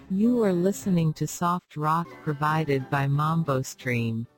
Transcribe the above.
You are listening to soft rock provided by Mambo Stream.